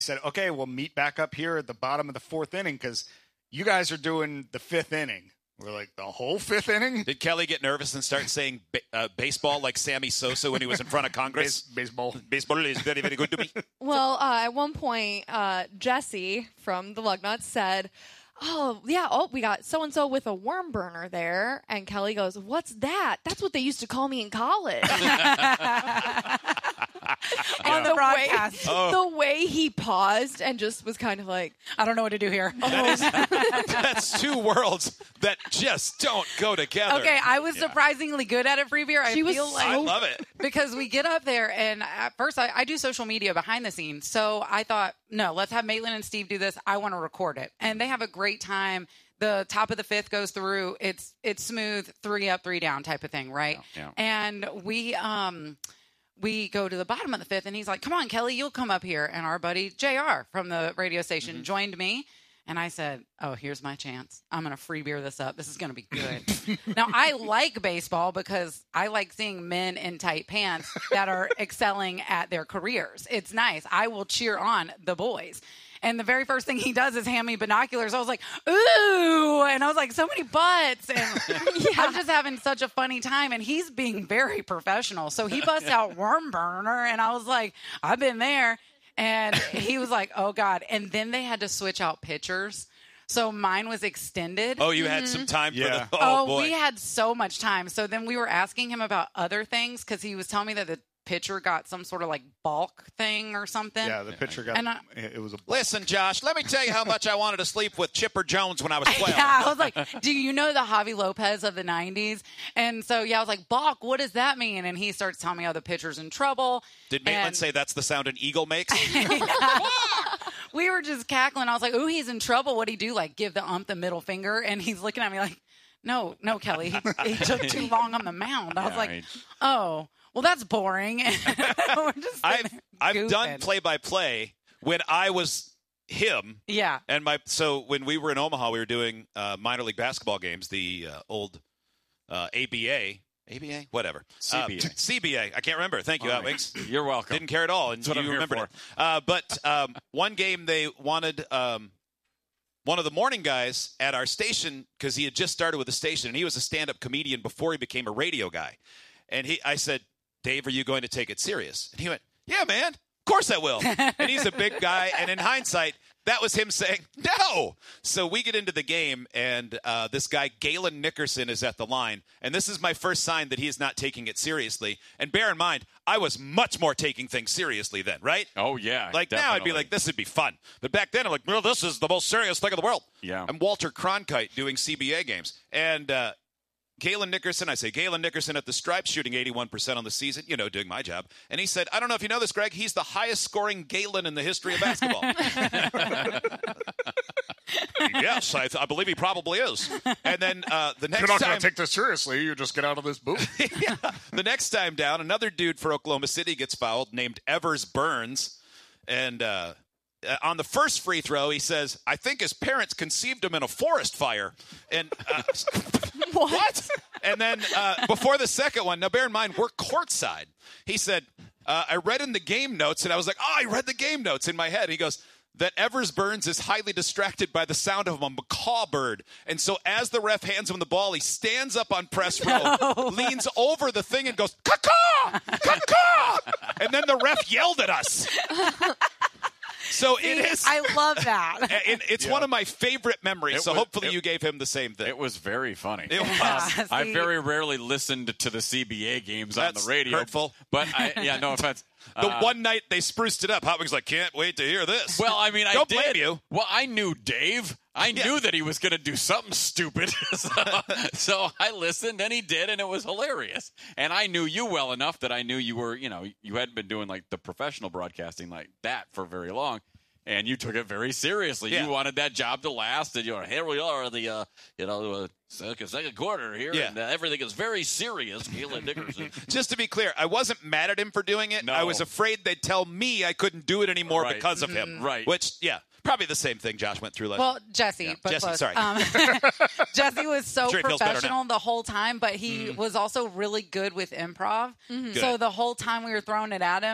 said, okay, we'll meet back up here at the bottom of the fourth inning because you guys are doing the fifth inning. We're like, the whole fifth inning? Did Kelly get nervous and start saying baseball like Sammy Sosa when he was in front of Congress? Baseball is very, very good to me. Well, at one point, Jesse from the Lugnuts said, we got so-and-so with a worm burner there. And Kelly goes, what's that? That's what they used to call me in college. On the broadcast. The way he paused and just was kind of like, I don't know what to do here. That's two worlds that just don't go together. Okay, I was surprisingly good at it, Free Beer. I love it. Because we get up there, and at first I do social media behind the scenes. So I thought, no, let's have Maitland and Steve do this. I want to record it. And they have a great time. The top of the fifth goes through. It's smooth, 3 up, 3 down type of thing, right? Yeah. And we go to the bottom of the fifth, and he's like, come on, Kelly, you'll come up here. And our buddy JR from the radio station joined me. And I said, oh, here's my chance. I'm going to free beer this up. This is going to be good. Now, I like baseball because I like seeing men in tight pants that are excelling at their careers. It's nice. I will cheer on the boys. And the very first thing he does is hand me binoculars. I was like, ooh. And I was like, so many butts. And I'm just having such a funny time. And he's being very professional. So he busts out worm burner. And I was like, I've been there. And he was like, oh, God. And then they had to switch out pitchers. So mine was extended. Oh, you had some time for the... Oh, boy. we had so much time. So then we were asking him about other things because he was telling me that the pitcher got some sort of like bulk thing or something. Yeah, the pitcher got it was a bulk. Listen, Josh, let me tell you how much I wanted to sleep with Chipper Jones when I was 12. Yeah, I was like, do you know the Javi Lopez of the 90s? And so, I was like, bulk, what does that mean? And he starts telling me how the pitcher's in trouble. Did Maitland say that's the sound an eagle makes? We were just cackling. I was like, ooh, he's in trouble. What'd he do? Like, give the ump the middle finger? And he's looking at me like, no, Kelly. He took too long on the mound. I was like, oh. Well, that's boring. We're just I've done play-by-play when I was him. Yeah. And so when we were in Omaha, we were doing minor league basketball games, the old ABA, whatever. CBA. I can't remember. Thank you, Outwings. You're welcome. Didn't care at all, and you remembered it. But one game they wanted one of the morning guys at our station, because he had just started with the station, and he was a stand-up comedian before he became a radio guy. And I said, Dave, are you going to take it serious? And he went, yeah, man, of course I will. And he's a big guy. And in hindsight, that was him saying, no. So we get into the game, and this guy, Galen Nickerson, is at the line. And this is my first sign that he is not taking it seriously. And bear in mind, I was much more taking things seriously then, right? Oh, yeah. Like definitely. now I'd be like, this would be fun. But back then I'm like, well, this is the most serious thing in the world. Yeah. I'm Walter Cronkite doing CBA games. And Galen Nickerson at the Stripes, shooting 81% on the season, doing my job. And he said, I don't know if you know this, Greg, he's the highest scoring Galen in the history of basketball. Yes, I believe he probably is. And then the next time... You're not going to take this seriously. You just get out of this booth. Yeah. The next time down, another dude for Oklahoma City gets fouled named Evers Burns. And on the first free throw, he says, I think his parents conceived him in a forest fire. And what? And then before the second one, now bear in mind, we're courtside. He said, I read in the game notes, and I was like, I read the game notes in my head. He goes, that Evers Burns is highly distracted by the sound of a macaw bird. And so as the ref hands him the ball, he stands up on press row, leans over the thing and goes, caw-caw! Caw-caw! And then the ref yelled at us. So it is. I love that. It's one of my favorite memories. Hopefully you gave him the same thing. It was very funny. It was. I very rarely listened to the CBA games on the radio. Hurtful. But no offense. The one night they spruced it up, Hotwings like, can't wait to hear this. Well, I mean, Don't blame you. Well, I knew Dave. I knew that he was going to do something stupid. so I listened, and he did, and it was hilarious. And I knew you well enough that I knew you were, you hadn't been doing like the professional broadcasting like that for very long. And you took it very seriously. Yeah. You wanted that job to last, and here we are, the second quarter here, and everything is very serious. Galen Nickerson. Just to be clear, I wasn't mad at him for doing it. No. I was afraid they'd tell me I couldn't do it anymore because of him. Right. Which, probably the same thing Josh went through last. Well, Jesse, but Jesse, close. sorry. Jesse was so Sure, he feels better professional the whole time, but he was also really good with improv. Good. So the whole time we were throwing it at him,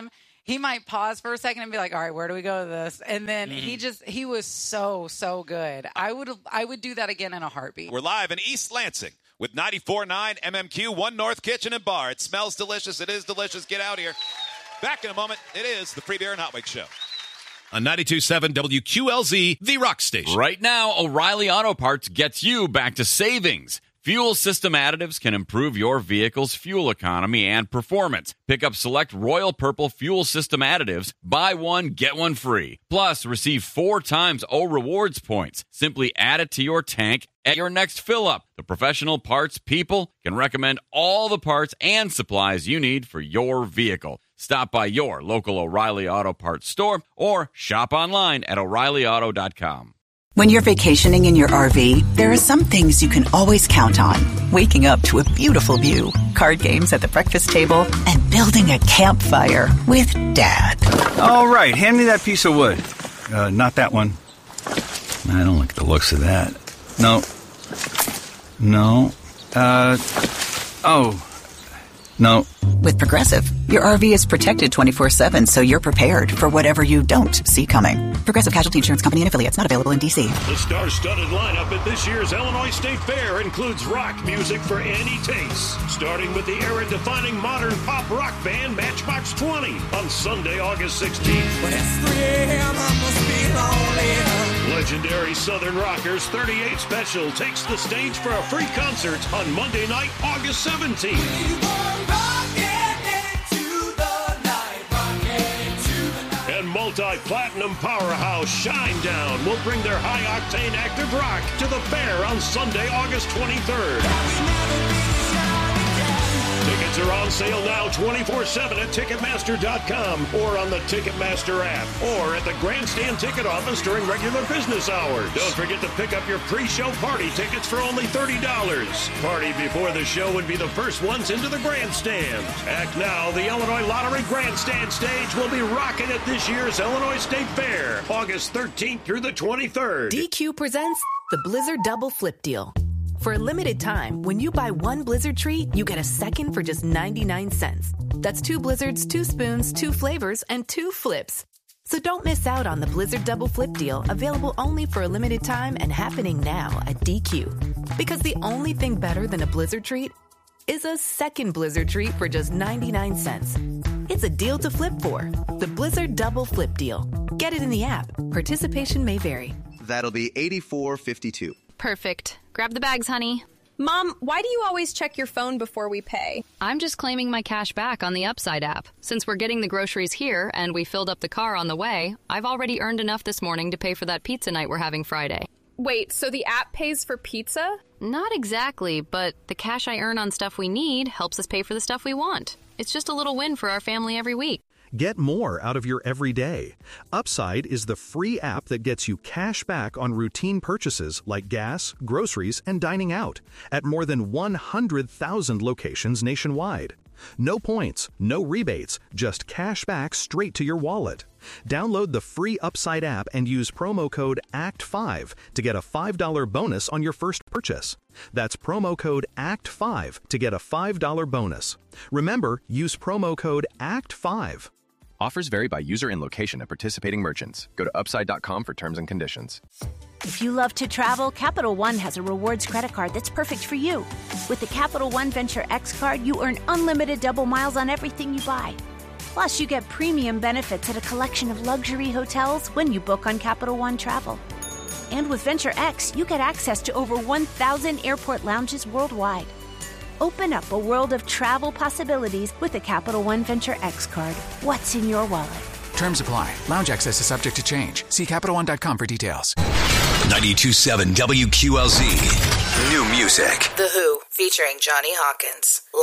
he might pause for a second and be like, all right, where do we go with this? And then he was so good. I would do that again in a heartbeat. We're live in East Lansing with 94.9 MMQ, One North Kitchen and Bar. It smells delicious. It is delicious. Get out here. Back in a moment. It is the Free Beer and Hot Wings Show. On 92.7 WQLZ, The Rock Station. Right now, O'Reilly Auto Parts gets you back to savings. Fuel system additives can improve your vehicle's fuel economy and performance. Pick up select Royal Purple fuel system additives. Buy one, get one free. Plus, receive 4 times O Rewards points. Simply add it to your tank at your next fill-up. The professional parts people can recommend all the parts and supplies you need for your vehicle. Stop by your local O'Reilly Auto Parts store or shop online at O'ReillyAuto.com. When you're vacationing in your RV, there are some things you can always count on. Waking up to a beautiful view, card games at the breakfast table, and building a campfire with Dad. All right, hand me that piece of wood. Not that one. I don't like the looks of that. No. No. With Progressive, your RV is protected 24/7, so you're prepared for whatever you don't see coming. Progressive Casualty Insurance Company and affiliates, not available in D.C. The star-studded lineup at this year's Illinois State Fair includes rock music for any taste, starting with the era-defining modern pop rock band Matchbox 20 on Sunday, August 16th. But it's 3 a.m., I must be lonely. Legendary Southern Rockers 38 Special takes the stage for a free concert on Monday night, August 17th. And multi-platinum powerhouse Shinedown will bring their high-octane active rock to the fair on Sunday, August 23rd. Tickets are on sale now 24/7 at Ticketmaster.com or on the Ticketmaster app or at the Grandstand ticket office during regular business hours. Don't forget to pick up your pre-show party tickets for only $30. Party before the show would be the first ones into the Grandstand. Act now, the Illinois Lottery Grandstand stage will be rocking at this year's Illinois State Fair, August 13th through the 23rd. DQ presents the Blizzard Double Flip Deal. For a limited time, when you buy one Blizzard treat, you get a second for just 99 cents. That's 2 Blizzards, 2 spoons, 2 flavors, and 2 flips. So don't miss out on the Blizzard Double Flip Deal, available only for a limited time and happening now at DQ. Because the only thing better than a Blizzard treat is a second Blizzard treat for just 99 cents. It's a deal to flip for. The Blizzard Double Flip Deal. Get it in the app. Participation may vary. That'll be $84.52. Perfect. Grab the bags, honey. Mom, why do you always check your phone before we pay? I'm just claiming my cash back on the Upside app. Since we're getting the groceries here and we filled up the car on the way, I've already earned enough this morning to pay for that pizza night we're having Friday. Wait, so the app pays for pizza? Not exactly, but the cash I earn on stuff we need helps us pay for the stuff we want. It's just a little win for our family every week. Get more out of your everyday. Upside is the free app that gets you cash back on routine purchases like gas, groceries, and dining out at more than 100,000 locations nationwide. No points, no rebates, just cash back straight to your wallet. Download the free Upside app and use promo code ACT5 to get a $5 bonus on your first purchase. That's promo code ACT5 to get a $5 bonus. Remember, use promo code ACT5. Offers vary by user and location at participating merchants. Go to upside.com for terms and conditions. If you love to travel, Capital One has a rewards credit card that's perfect for you. With the Capital One Venture X card, you earn unlimited double miles on everything you buy. Plus, you get premium benefits at a collection of luxury hotels when you book on Capital One Travel. And with Venture X, you get access to over 1,000 airport lounges worldwide. Open up a world of travel possibilities with the Capital One Venture X card. What's in your wallet? Terms apply. Lounge access is subject to change. See CapitalOne.com for details. 92.7 WQLZ. New music. The Who, featuring Johnny Hawkins.